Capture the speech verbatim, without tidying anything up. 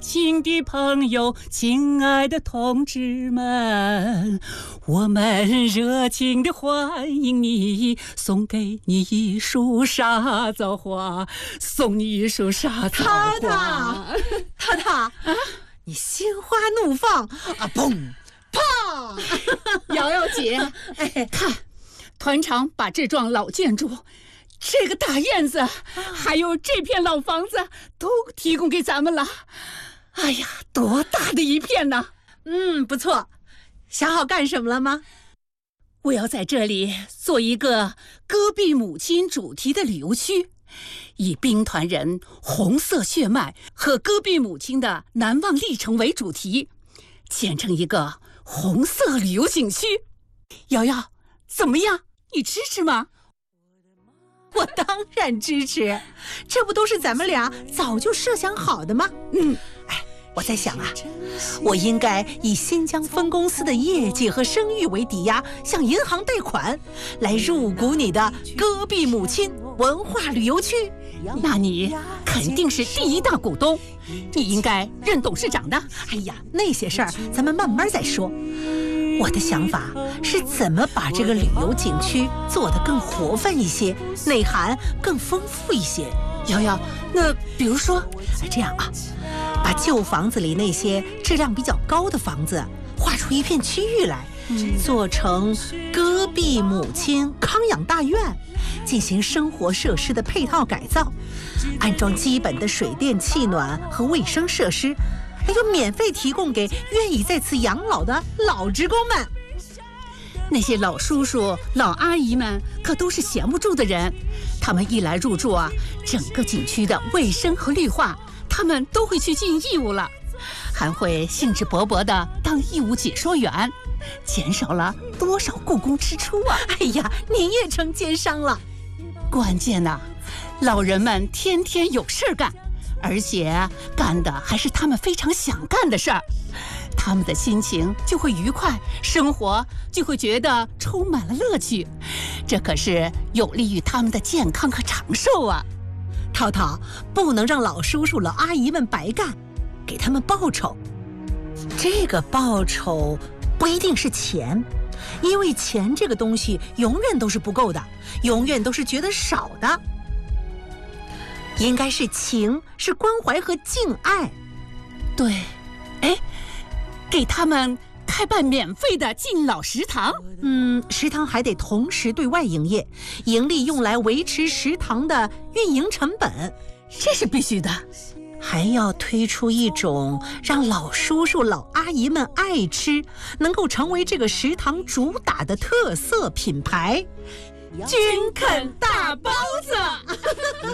亲的朋友，亲爱的同志们，我们热情地欢迎你，送给你一束沙枣花，送你一束沙枣花。 太太，太太啊，你心花怒放啊！砰砰！ 瑶瑶姐，哎，看，团长把这幢老建筑、这个大院子，还有这片老房子都提供给咱们了。哎呀，多大的一片呢！ 嗯，不错。想好干什么了吗？ 我要在这里做一个戈壁母亲主题的旅游区，以兵团人红色血脉和戈壁母亲的难忘历程为主题，建成一个红色旅游景区。瑶瑶，怎么样？你支持吗？ 我当然支持，这不都是咱们俩早就设想好的吗？嗯，哎，我在想啊，我应该以新疆分公司的业绩和声誉为抵押，向银行贷款，来入股你的戈壁母亲文化旅游区。 那你肯定是第一大股东，你应该任董事长的。 哎呀，那些事儿咱们慢慢再说。我的想法是怎么把这个旅游景区做得更活泛一些，内涵更丰富一些。 瑶瑶，那比如说， 这样啊，把旧房子里那些质量比较高的房子划出一片区域来，嗯、做成戈壁母亲康养大院，进行生活设施的配套改造，安装基本的水电气暖和卫生设施，还有免费提供给愿意在此养老的老职工们。 那些老叔叔老阿姨们可都是闲不住的人，他们一来入住啊，整个景区的卫生和绿化他们都会去尽义务了，还会兴致勃勃地当义务解说员，减少了多少故宫支出啊！ 哎呀，您也成奸商了。 关键呢、啊，老人们天天有事干，而且干的还是他们非常想干的事儿，他们的心情就会愉快，生活就会觉得充满了乐趣，这可是有利于他们的健康和长寿啊！ 涛涛，不能让老叔叔老阿姨们白干，给他们报酬。这个报酬不一定是钱，因为钱这个东西永远都是不够的，永远都是觉得少的。应该是情，是关怀和敬爱。 对，哎，给他们开办免费的敬老食堂。 嗯，食堂还得同时对外营业，盈利用来维持食堂的运营成本， 这是必须的。 还要推出一种让老叔叔老阿姨们爱吃，能够成为这个食堂主打的特色品牌—— 军肯大包子。